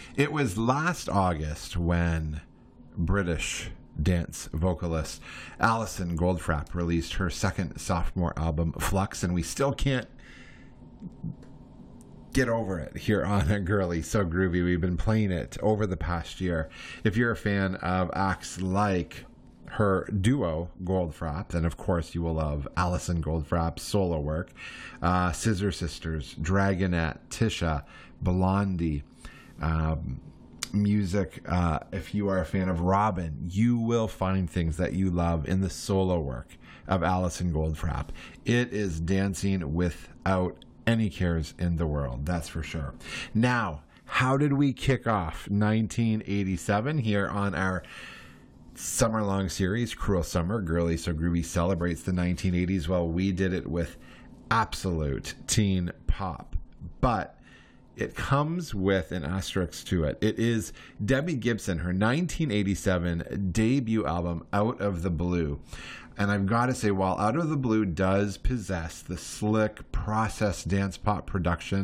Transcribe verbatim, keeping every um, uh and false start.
It was last August when British dance vocalist Alison Goldfrapp released her second sophomore album, Flux, and we still can't get over it here on a Girly So Groovy. We've been playing it over the past year. If you're a fan of acts like her duo, Goldfrapp, then of course you will love Alison Goldfrapp's solo work. Uh, Scissor Sisters, Dragonette, Tisha, Blondie, um, music. Uh, if you are a fan of Robin, you will find things that you love in the solo work of Alison Goldfrapp. It is dancing without any cares in the world, that's for sure. Now, how did we kick off nineteen eighty-seven here on our summer-long series, Cruel Summer? Girly So Groovy celebrates the nineteen eighties. Well, we did it with absolute teen pop, but it comes with an asterisk to it. It is Debbie Gibson, her nineteen eighty-seven debut album, Out of the Blue. And I've got to say, while Out of the Blue does possess the slick, processed dance pop production